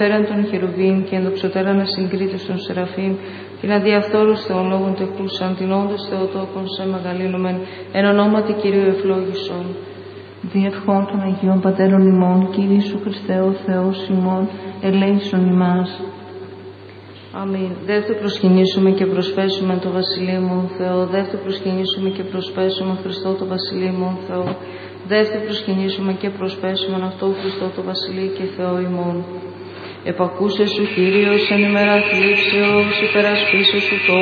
Πέραν των χερουβίμ και ενδοξωτέραν ασυγκρίτως των Σεραφείμ, την αδιαφθόρους θεολόγων τεκούσαν, την όντως Θεοτόκον σε μεγαλύνομεν, εν ονόματι Κυρίου ευλόγησον. Διευχών των Αγίων Πατέρων ημών, Κύριε Ιησού Χριστέ ο Θεός ημών, ελέησον ημάς. Αμήν. Δεύτερο προσκυνήσουμε και προσφέσουμε το Βασιλείο Θεό. Δεύτερο προσκυνήσουμε και προσφέσουμε Χριστό το Βασιλείο Θεό. Δεύτερο προσκυνήσουμε και προσφέσουμε αυτό Χριστό το Βασιλείο και Θεό ημών. Επακούσε σου Κύριος εν ημέρα θλίψεως, υπερασπίσε σου το